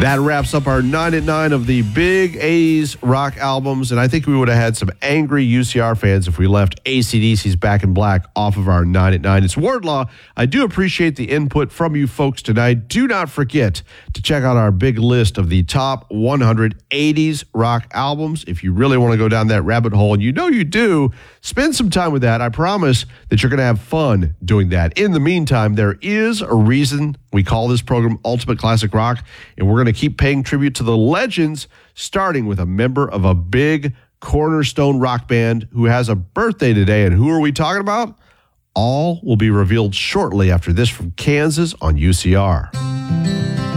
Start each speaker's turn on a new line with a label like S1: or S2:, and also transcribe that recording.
S1: That wraps up our 9 at 9 of the big A's rock albums, and I think we would have had some angry UCR fans if we left AC/DC's Back in Black off of our 9 at 9. It's Wardlaw. I do appreciate the input from you folks tonight. Do not forget to check out our big list of the top 100 80s rock albums. If you really want to go down that rabbit hole, and you know you do, spend some time with that. I promise that you're going to have fun doing that. In the meantime, there is a reason we call this program Ultimate Classic Rock, and we're going to keep paying tribute to the legends, starting with a member of a big cornerstone rock band who has a birthday today. And who are we talking about? All will be revealed shortly after this from Kansas on UCR.